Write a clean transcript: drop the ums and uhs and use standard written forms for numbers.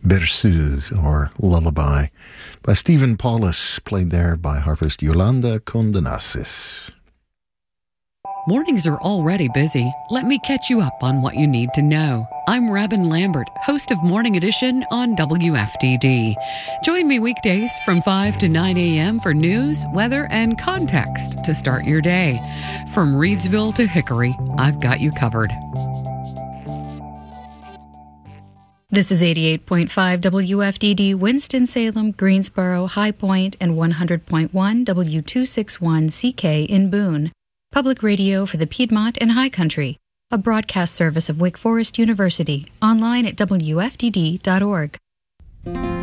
Berceuse, or Lullaby, by Stephen Paulus, played there by harpist Yolanda Condenasis. Mornings are already busy. Let me catch you up on what you need to know. I'm Robin Lambert, host of Morning Edition on WFDD. Join me weekdays from 5 to 9 a.m. for news, weather, and context to start your day. From Reedsville to Hickory, I've got you covered. This is 88.5 WFDD, Winston-Salem, Greensboro, High Point, and 100.1 W261CK in Boone. Public radio for the Piedmont and High Country. A broadcast service of Wake Forest University. Online at WFDD.org.